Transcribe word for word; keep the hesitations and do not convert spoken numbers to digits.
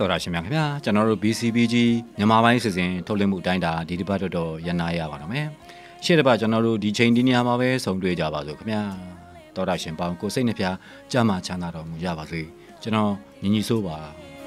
တော်တာရှင်များခင်ဗျာကျွန်တော်တို့ B C B G မြန်မာပိုင်းစီစဉ်ထုတ်လွှင့်မှုအတိုင်းဒါဒီတစ်ပတ်တော့တော့ရန်နာရပါတော့မယ်ရှေ့တစ်ပတ်ကျွန်တော်တို့ဒီချိန်ဒီနေရာမှာပဲဆုံတွေ့ကြပါစို့ခင်ဗျာတော်တာရှင်ပေါင်းကိုစိတ်နှဖျားကြမှာချမ်းသာတော်မူကြပါစေကျွန်တော်ညီညီဆိုးပါ